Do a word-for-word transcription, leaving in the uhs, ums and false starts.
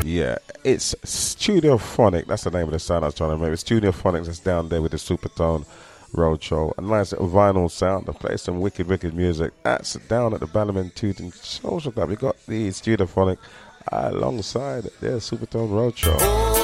Yeah, it's Studiophonic. That's the name of the sound I was trying to remember. Studiophonic that's down there with the Supertone Roadshow. A nice little vinyl sound. They play some wicked, wicked music. That's down at the Bannerman Tooting Social Club. You got the Studiophonic alongside their Supertone Roadshow.